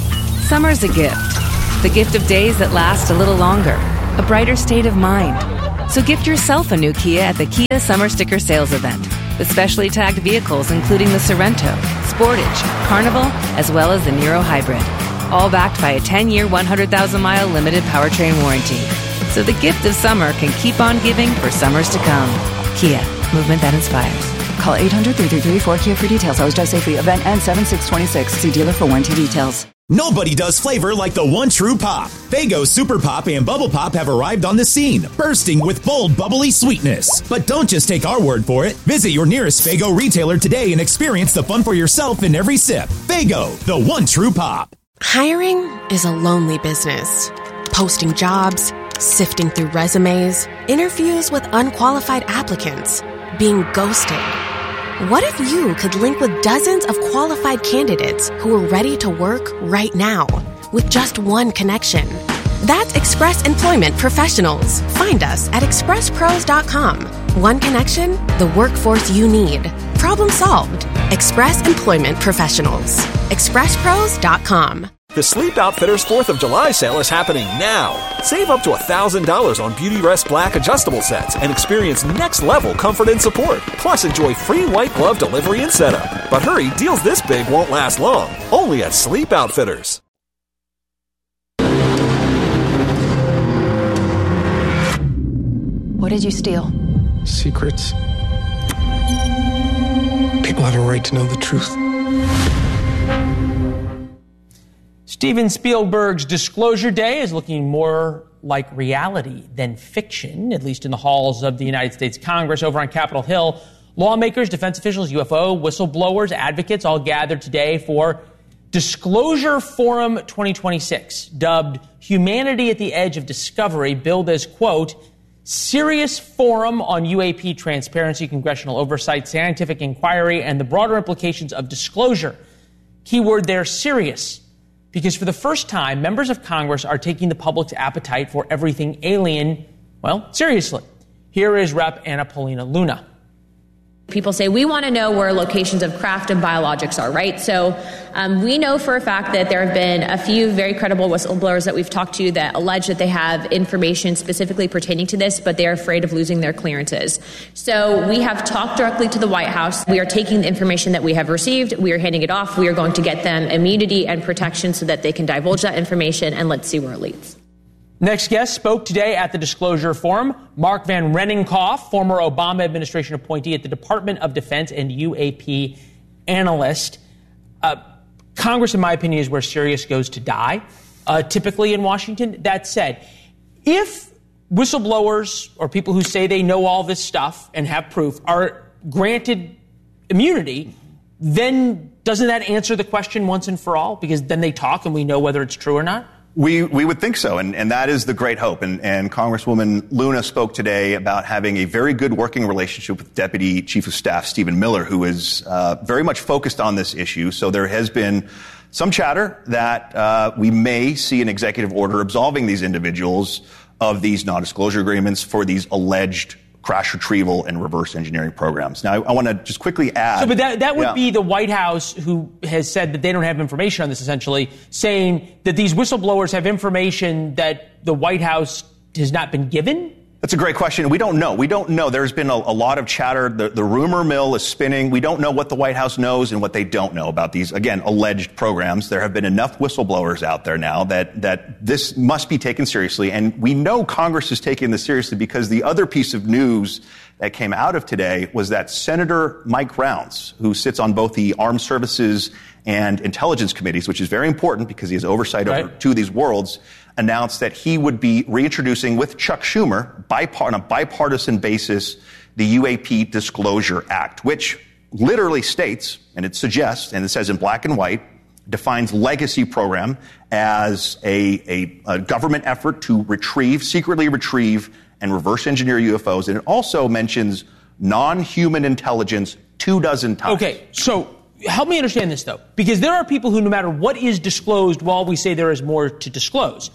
S20: Summer's a gift. The gift of days that last a little longer. A brighter state of mind. So gift yourself a new Kia at the Kia Summer Sticker Sales Event. With specially tagged vehicles including the Sorrento, Sportage, Carnival, as well as the Niro Hybrid. All backed by a ten-year, one hundred thousand mile limited powertrain warranty. So the gift of summer can keep on giving for summers to come. Kia, movement that inspires.
S21: Call eight hundred, three three three, four K I A for details. Always drive safely. Event ends seven six twenty-six. See dealer for warranty details.
S4: Nobody does flavor like the one true pop. Faygo Super Pop and Bubble Pop have arrived on the scene, bursting with bold, bubbly sweetness. But don't just take our word for it. Visit your nearest Faygo retailer today and experience the fun for yourself in every sip. Faygo, the one true pop.
S6: Hiring is a lonely business. Posting jobs, sifting through resumes, interviews with unqualified applicants, being ghosted. What if you could link with dozens of qualified candidates who are ready to work right now with just one connection? That's Express Employment Professionals. Find us at express pros dot com. One connection, the workforce you need. Problem solved. Express Employment Professionals. express pros dot com.
S7: The Sleep Outfitters fourth of July sale is happening now. Save up to one thousand dollars on Beautyrest Black adjustable sets and experience next-level comfort and support. Plus, enjoy free white glove delivery and setup. But hurry, deals this big won't last long. Only at Sleep Outfitters.
S21: What did you steal?
S8: Secrets. People have a right to know the truth.
S3: Steven Spielberg's Disclosure Day is looking more like reality than fiction, at least in the halls of the United States Congress. Over on Capitol Hill, lawmakers, defense officials, U F O, whistleblowers, advocates all gathered today for Disclosure Forum twenty twenty-six, dubbed Humanity at the Edge of Discovery, billed as, quote, serious forum on U A P transparency, congressional oversight, scientific inquiry, and the broader implications of disclosure. Keyword there, serious. Because for the first time, members of Congress are taking the public's appetite for everything alien, well, seriously. Here is Representative Anna Paulina Luna.
S10: People say, we want to know where locations of craft and biologics are, right? So um, we know for a fact that there have been a few very credible whistleblowers that we've talked to that allege that they have information specifically pertaining to this, but they're afraid of losing their clearances. So we have talked directly to the White House. We are taking the information that we have received. We are handing it off. We are going to get them immunity and protection so that they can divulge that information, and let's see where it leads.
S3: Next guest spoke today at the Disclosure Forum. Mark Van Rennenkopf, former Obama administration appointee at the Department of Defense and U A P analyst. Uh, Congress, in my opinion, is where serious goes to die, uh, typically in Washington. That said, if whistleblowers or people who say they know all this stuff and have proof are granted immunity, then doesn't that answer the question once and for all? Because then they talk and we know whether it's true or not?
S12: We we would think so, and, and that is the great hope. And, and Congresswoman Luna spoke today about having a very good working relationship with Deputy Chief of Staff Stephen Miller, who is uh, very much focused on this issue. So there has been some chatter that uh, we may see an executive order absolving these individuals of these non-disclosure agreements for these alleged crash retrieval and reverse engineering programs. Now, I, I want to just quickly add...
S3: So, but that, that would
S12: yeah.
S3: be the White House who has said that they don't have information on this, essentially, saying that these whistleblowers have information that the White House has not been given?
S12: That's a great question. We don't know. We don't know. There's been a, a lot of chatter. The, the rumor mill is spinning. We don't know what the White House knows and what they don't know about these, again, alleged programs. There have been enough whistleblowers out there now that, that this must be taken seriously. And we know Congress is taking this seriously because the other piece of news that came out of today was that Senator Mike Rounds, who sits on both the Armed Services and Intelligence Committees, which is very important because he has oversight right. over two of these worlds, announced that he would be reintroducing with Chuck Schumer bipart- on a bipartisan basis the U A P Disclosure Act, which literally states, and it suggests, and it says in black and white, defines legacy program as a, a, a government effort to retrieve, secretly retrieve, and reverse engineer U F Os. And it also mentions non-human intelligence two dozen times.
S3: Okay, so help me understand this, though, because there are people who, no matter what is disclosed, while we say there is more to disclose,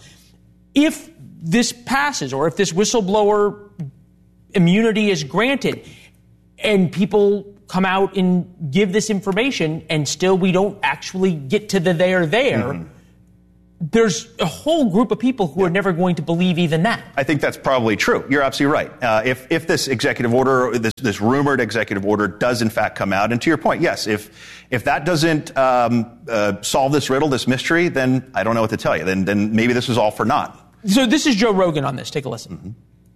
S3: if this passes or if this whistleblower immunity is granted and people come out and give this information and still we don't actually get to the there there, mm-hmm. there's a whole group of people who are never going to believe even that.
S12: I think that's probably true. You're absolutely right. Uh, if if this executive order, this, this rumored executive order, does in fact come out, and to your point, yes, if if that doesn't um, uh, solve this riddle, this mystery, then I don't know what to tell you. Then then maybe this is all for naught.
S3: So this is Joe Rogan on this. Take a listen.
S12: Mm-hmm.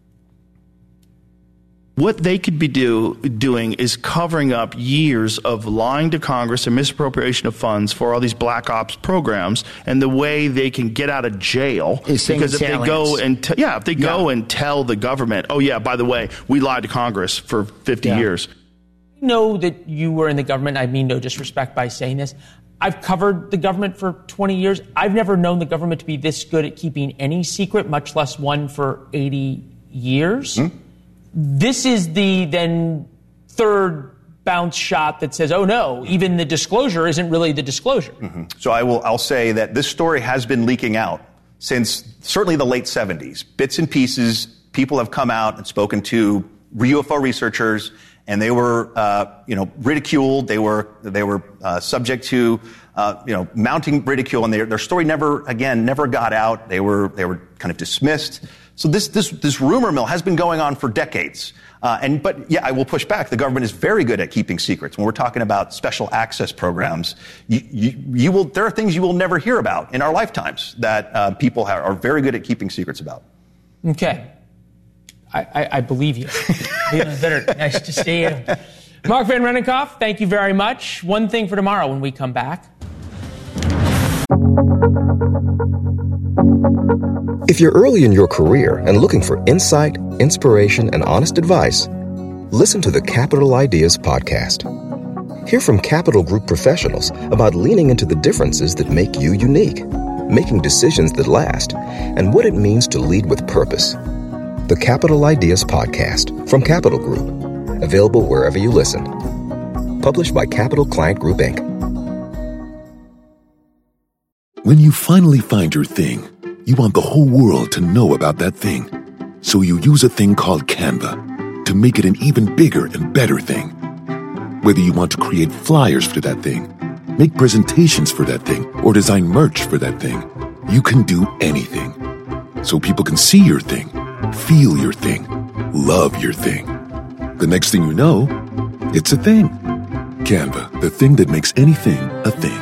S13: What they could be do, doing is covering up years of lying to Congress and misappropriation of funds for all these black ops programs, and the way they can get out of jail
S14: is
S13: because if
S14: aliens.
S13: they go and t- yeah, if they
S14: yeah.
S13: go and tell the government, oh yeah, by the way, we lied to Congress for fifty
S3: yeah.
S13: years.
S3: I know that you were in the government. I mean no disrespect by saying this. I've covered the government for twenty years. I've never known the government to be this good at keeping any secret, much less one for eighty years. Hmm? This is the then third bounce shot that says, oh no, even the disclosure isn't really the disclosure.
S12: Mm-hmm. So I will, I'll say that this story has been leaking out since certainly the late seventies. Bits and pieces, people have come out and spoken to U F O researchers, and they were, uh, you know, ridiculed. They were, they were uh, subject to, uh, you know, mounting ridicule, and their, their story never, again, never got out. They were, they were kind of dismissed. So this this this rumor mill has been going on for decades, uh, and but yeah, I will push back. The government is very good at keeping secrets. When we're talking about special access programs, you you, you will there are things you will never hear about in our lifetimes that uh, people have, are very good at keeping secrets about.
S3: Okay, I, I, I believe you. Better. Nice to see you, Mark Van Rennenkopf. Thank you very much. One thing for tomorrow when we come back.
S15: If you're early in your career and looking for insight, inspiration, and honest advice, listen to the Capital Ideas podcast. Hear from Capital Group professionals about leaning into the differences that make you unique, making decisions that last, and what it means to lead with purpose. The Capital Ideas podcast from Capital Group, available wherever you listen. Published by Capital Client Group, Incorporated.
S17: When you finally find your thing, you want the whole world to know about that thing. So you use a thing called Canva to make it an even bigger and better thing. Whether you want to create flyers for that thing, make presentations for that thing, or design merch for that thing, you can do anything. So people can see your thing, feel your thing, love your thing. The next thing you know, it's a thing. Canva, the thing that makes anything a thing.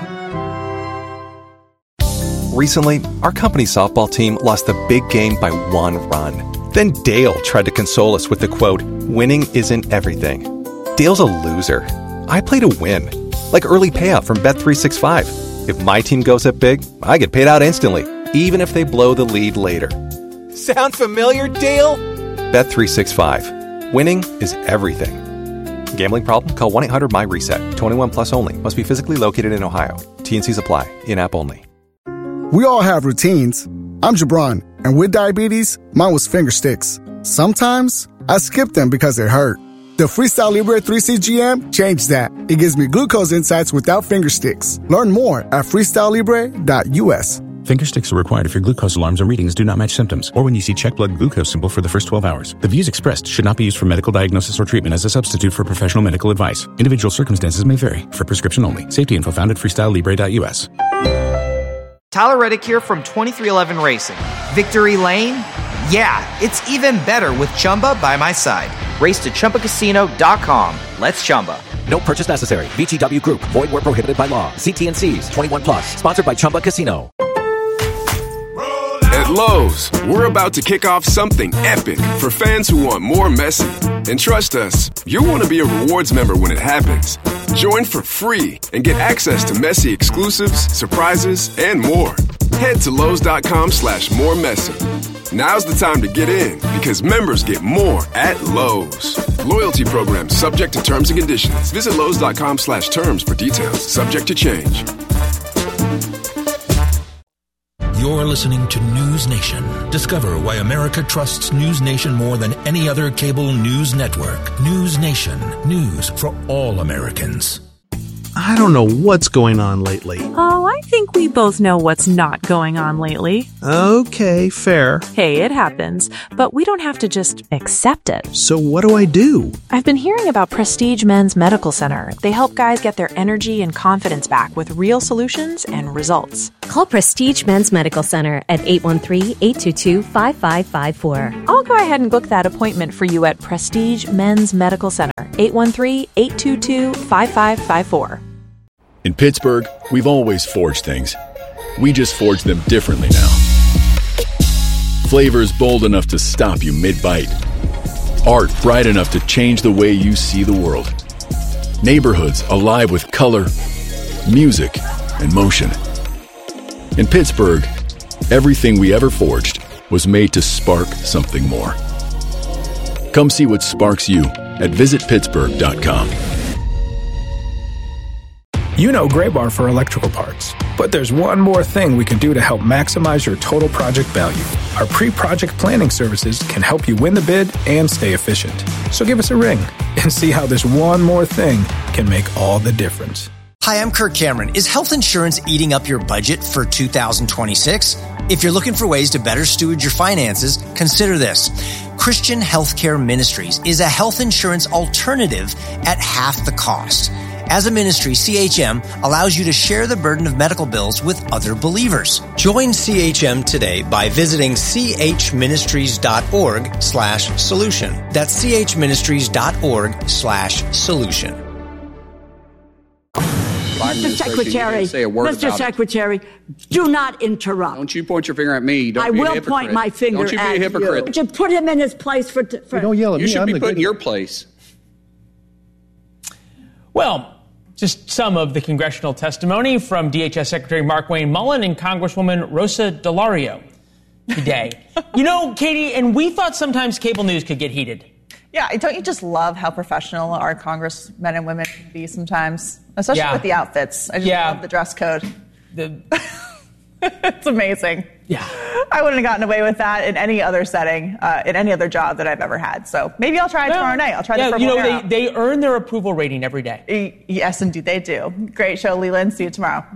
S18: Recently, our company softball team lost the big game by one run. Then Dale tried to console us with the quote, "Winning isn't everything." Dale's a loser. I play to win. Like early payout from Bet three sixty-five. If my team goes up big, I get paid out instantly, even if they blow the lead later.
S19: Sound familiar, Dale?
S18: Bet three sixty-five. Winning is everything. Gambling problem? Call one eight hundred M Y reset. twenty-one plus only. Must be physically located in Ohio. T and Cs apply. In-app only.
S25: We all have routines. I'm Jabron, and with diabetes, mine was finger sticks. Sometimes, I skip them because it hurt. The Freestyle Libre three C G M changed that. It gives me glucose insights without finger sticks. Learn more at freestyle libre dot U S.
S26: Finger sticks are required if your glucose alarms or readings do not match symptoms, or when you see check blood glucose symbol for the first twelve hours. The views expressed should not be used for medical diagnosis or treatment as a substitute for professional medical advice. Individual circumstances may vary. For prescription only. Safety info found at freestyle libre dot U S.
S9: Tyler Reddick here from twenty-three eleven Racing. Victory Lane? Yeah, it's even better with Chumba by my side. Race to Chumba Casino dot com. Let's Chumba.
S11: No purchase necessary. V G W Group. Void where prohibited by law. See T and Cs. twenty-one plus. Sponsored by Chumba Casino.
S2: At Lowe's, we're about to kick off something epic for fans who want more Messi. And trust us, you'll want to be a rewards member when it happens. Join for free and get access to Messi exclusives, surprises, and more. Head to Lowe's.com slash more Messi. Now's the time to get in because members get more at Lowe's. Loyalty program subject to terms and conditions. Visit Lowe's.com slash terms for details. Subject to change.
S23: You're listening to News Nation. Discover why America trusts News Nation more than any other cable news network. News Nation. News for all Americans.
S1: I don't know what's going on lately.
S5: Oh, I think we both know what's not going on lately.
S1: Okay, fair.
S5: Hey, it happens, but we don't have to just accept it.
S1: So what do I do?
S5: I've been hearing about Prestige Men's Medical Center. They help guys get their energy and confidence back with real solutions and results.
S14: Call Prestige Men's Medical Center at eight one three, eight two two, five five five four.
S5: I'll go ahead and book that appointment for you at Prestige Men's Medical Center, eight one three, eight two two, five five five four.
S16: In Pittsburgh, we've always forged things. We just forge them differently now. Flavors bold enough to stop you mid-bite. Art bright enough to change the way you see the world. Neighborhoods alive with color, music, and motion. In Pittsburgh, everything we ever forged was made to spark something more. Come see what sparks you at visit pittsburgh dot com.
S22: You know Graybar for electrical parts, but there's one more thing we can do to help maximize your total project value. Our pre-project planning services can help you win the bid and stay efficient. So give us a ring and see how this one more thing can make all the difference.
S24: Hi, I'm Kirk Cameron. Is health insurance eating up your budget for two thousand twenty-six? If you're looking for ways to better steward your finances, consider this. Christian Healthcare Ministries is a health insurance alternative at half the cost. As a ministry, C H M allows you to share the burden of medical bills with other believers. Join C H M today by visiting chministries.org slash solution. That's chministries.org slash solution.
S27: Mister Secretary, Mister Secretary, do not interrupt.
S28: Don't you point your finger at me. Don't
S27: I
S28: be a
S27: will
S28: hypocrite.
S27: point my finger
S28: Don't you be
S27: at
S28: a hypocrite.
S27: you. Would you put him in his place for... for
S28: don't yell at
S27: you
S28: me. You should
S27: I'm
S28: be
S27: the
S28: put in
S27: good-
S28: your place.
S3: Well, just some of the congressional testimony from D H S Secretary Markwayne Mullin and Congresswoman Rosa DeLario today. You know, Katie, and we thought sometimes cable news could get heated.
S29: Yeah, don't you just love how professional our congressmen and women can be sometimes? Especially
S3: Yeah.
S29: with the outfits. I just
S3: Yeah.
S29: love the dress code.
S3: The...
S29: It's amazing.
S3: Yeah.
S29: I wouldn't have gotten away with that in any other setting, uh, in any other job that I've ever had. So maybe I'll try it
S3: Well,
S29: tomorrow night. I'll try
S3: yeah,
S29: the
S3: you
S29: purple
S3: know,
S29: hair
S3: they,
S29: out.
S3: they earn their approval rating every day.
S29: Yes, indeed, they do. Great show, Leland. See you tomorrow.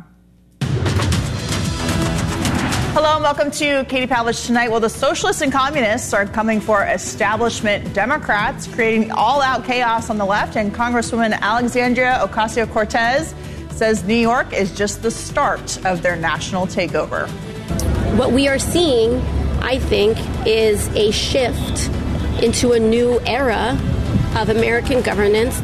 S29: Hello and welcome to Katie Pavlich Tonight. Well, the socialists and communists are coming for establishment Democrats, creating all-out chaos on the left. And Congresswoman Alexandria Ocasio-Cortez says New York is just the start of their national takeover.
S30: What we are seeing, I think, is a shift into a new era of American governance.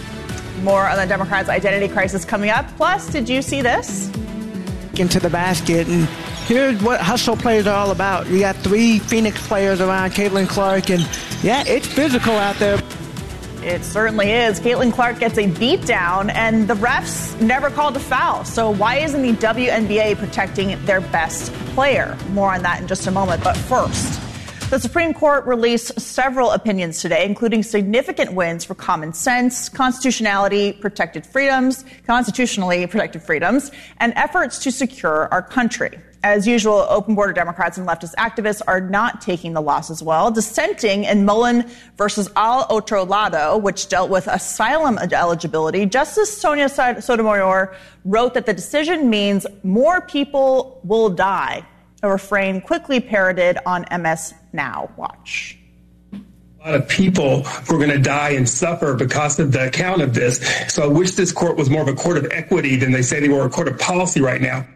S29: More on the Democrats' identity crisis coming up. Plus, did you see this?
S31: Into the basket, and here's what hustle players are all about. You got three Phoenix players around Caitlin Clark, and yeah, it's physical out there.
S29: It certainly is. Caitlin Clark gets a beat down, and the refs never called a foul. So why isn't the W N B A protecting their best player? More on that in just a moment. But first, the Supreme Court released several opinions today, including significant wins for common sense, constitutionality, protected freedoms, constitutionally protected freedoms, and efforts to secure our country. As usual, open border Democrats and leftist activists are not taking the losses well, dissenting in Mullen versus Al Otro Lado, which dealt with asylum eligibility. Justice Sonia Sotomayor wrote that the decision means more people will die, a refrain quickly parroted on M S Now. Watch.
S32: A lot of people who are going to die and suffer because of the account of this. So I wish this court was more of a court of equity than they say they were a court of policy right now.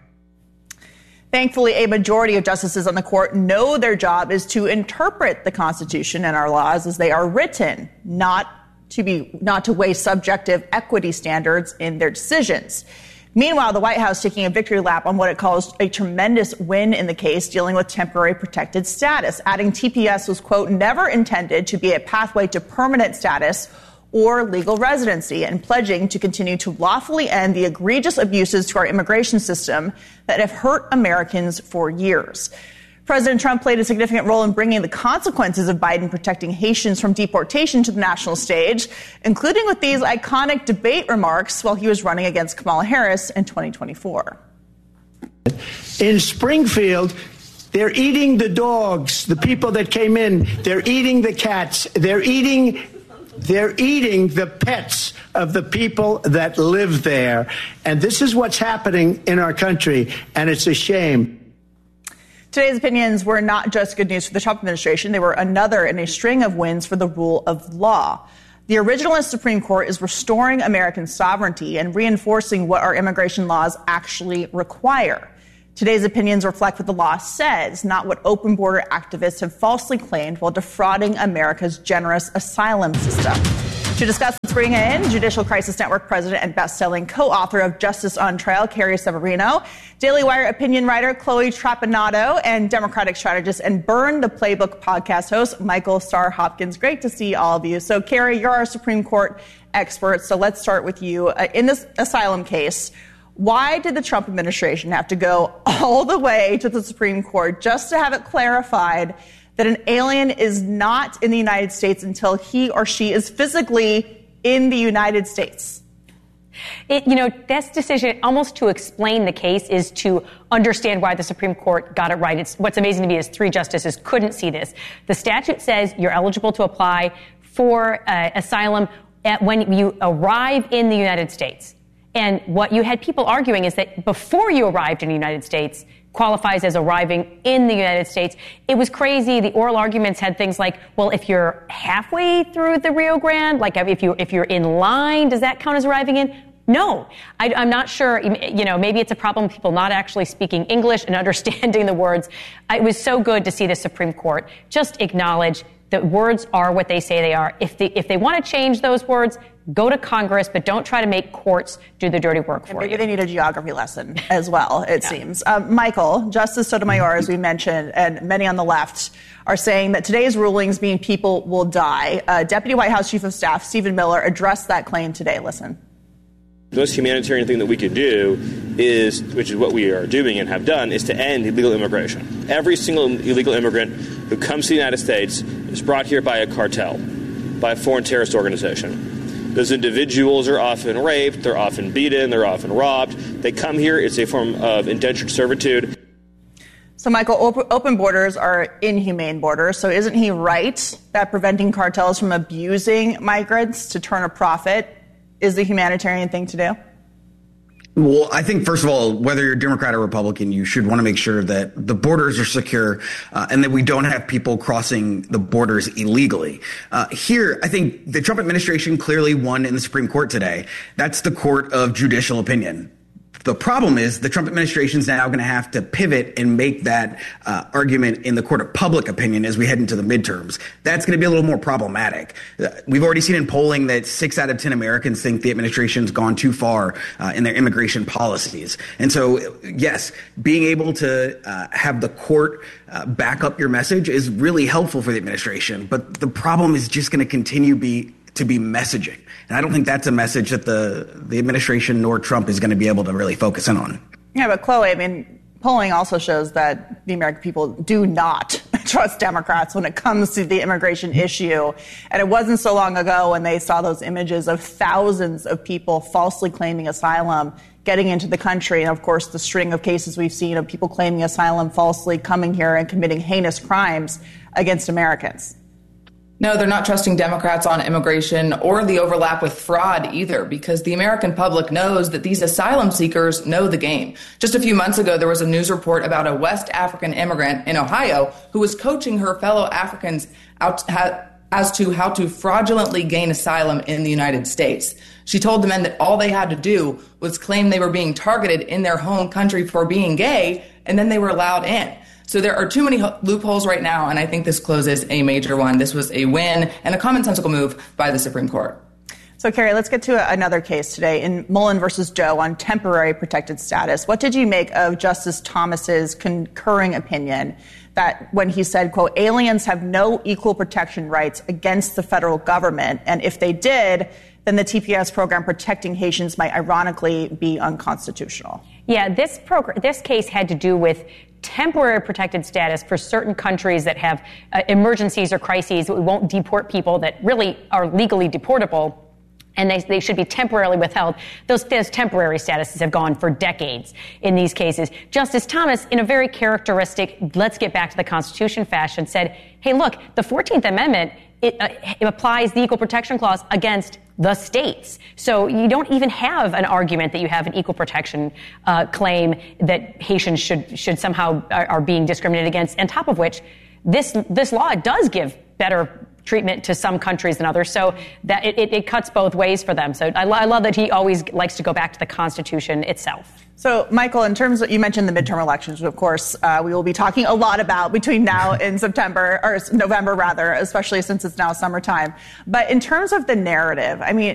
S29: Thankfully, a majority of justices on the court know their job is to interpret the Constitution and our laws as they are written, not to be not to weigh subjective equity standards in their decisions. Meanwhile, the White House taking a victory lap on what it calls a tremendous win in the case dealing with temporary protected status, adding T P S was, quote, never intended to be a pathway to permanent status or legal residency, and pledging to continue to lawfully end the egregious abuses to our immigration system that have hurt Americans for years. President Trump played a significant role in bringing the consequences of Biden protecting Haitians from deportation to the national stage, including with these iconic debate remarks while he was running against Kamala Harris in twenty twenty-four.
S31: In Springfield, they're eating the dogs, the people that came in. They're eating the cats. They're eating They're eating the pets of the people that live there. And this is what's happening in our country, and it's a shame.
S29: Today's opinions were not just good news for the Trump administration. They were another in a string of wins for the rule of law. The originalist Supreme Court is restoring American sovereignty and reinforcing what our immigration laws actually require. Today's opinions reflect what the law says, not what open border activists have falsely claimed while defrauding America's generous asylum system. To discuss, let's bring in Judicial Crisis Network president and best-selling co-author of Justice on Trial, Carrie Severino, Daily Wire opinion writer Chloe Trapanado, and Democratic strategist and Burn the Playbook podcast host Michael Starr Hopkins. Great to see all of you. So, Carrie, you're our Supreme Court expert, so let's start with you. Uh, in this asylum case, why did the Trump administration have to go all the way to the Supreme Court just to have it clarified that an alien is not in the United States until he or she is physically in the United States?
S4: It, you know, this decision, almost to explain the case, is to understand why the Supreme Court got it right. It's, what's amazing to me is three justices couldn't see this. The statute says you're eligible to apply for uh, asylum at, when you arrive in the United States. And what you had people arguing is that before you arrived in the United States qualifies as arriving in the United States. It was crazy. The oral arguments had things like, well, if you're halfway through the Rio Grande, like if you if you're in line, does that count as arriving in? No, I, I'm not sure. You know, maybe it's a problem with people not actually speaking English and understanding the words. It was so good to see the Supreme Court just acknowledge that words are what they say they are. If they if they want to change those words, go to Congress, but don't try to make courts do the dirty work for
S29: and maybe
S4: you.
S29: Maybe they need a geography lesson as well, it yeah. seems. Um, Michael, Justice Sotomayor, as we mentioned, and many on the left are saying that today's rulings mean people will die. Uh, Deputy White House Chief of Staff Stephen Miller addressed that claim today. Listen.
S6: The most humanitarian thing that we could do is, which is what we are doing and have done, is to end illegal immigration. Every single illegal immigrant who comes to the United States is brought here by a cartel, by a foreign terrorist organization. Those individuals are often raped, they're often beaten, they're often robbed. They come here, it's a form of indentured servitude.
S29: So, Michael, op- open borders are inhumane borders. So isn't he right that preventing cartels from abusing migrants to turn a profit is the humanitarian thing to do?
S7: Well, I think, first of all, whether you're Democrat or Republican, you should want to make sure that the borders are secure uh, and that we don't have people crossing the borders illegally. Uh, here, I think the Trump administration clearly won in the Supreme Court today. That's the court of judicial opinion. The problem is the Trump administration is now going to have to pivot and make that uh, argument in the court of public opinion as we head into the midterms. That's going to be a little more problematic. Uh, we've already seen in polling that six out of ten Americans think the administration's gone too far uh, in their immigration policies. And so, yes, being able to uh, have the court uh, back up your message is really helpful for the administration. But the problem is just going to continue be to be messaging. And I don't think that's a message that the, the administration nor Trump is going to be able to really focus in on.
S29: Yeah, but Chloe, I mean, polling also shows that the American people do not trust Democrats when it comes to the immigration issue. And it wasn't so long ago when they saw those images of thousands of people falsely claiming asylum getting into the country. And, of course, the string of cases we've seen of people claiming asylum falsely coming here and committing heinous crimes against Americans.
S8: No, they're not trusting Democrats on immigration or the overlap with fraud either, because the American public knows that these asylum seekers know the game. Just a few months ago, there was a news report about a West African immigrant in Ohio who was coaching her fellow Africans out as to how to fraudulently gain asylum in the United States. She told the men that all they had to do was claim they were being targeted in their home country for being gay, and then they were allowed in. So there are too many loopholes right now, and I think this closes a major one. This was a win and a commonsensical move by the Supreme Court.
S29: So, Carrie, let's get to another case today in Mullen versus Joe on temporary protected status. What did you make of Justice Thomas's concurring opinion that when he said, quote, aliens have no equal protection rights against the federal government, and if they did, then the T P S program protecting Haitians might ironically be unconstitutional?
S4: Yeah, this program, this case had to do with temporary protected status for certain countries that have uh, emergencies or crises. We won't deport people that really are legally deportable. and they, they should be temporarily withheld. Those, those temporary statuses have gone for decades in these cases. Justice Thomas, in a very characteristic, let's get back to the Constitution fashion, said, hey, look, the fourteenth Amendment, it, uh, it applies the Equal Protection Clause against the states. So you don't even have an argument that you have an equal protection uh, claim that Haitians should should somehow are, are being discriminated against. On top of which, this this law does give better treatment to some countries than others. So that it, it, it cuts both ways for them. So I, lo- I love that he always likes to go back to the Constitution itself.
S29: So, Michael, in terms of, you mentioned the midterm elections, which of course uh, we will be talking a lot about between now and September, or November rather, especially since it's now summertime. But in terms of the narrative, I mean,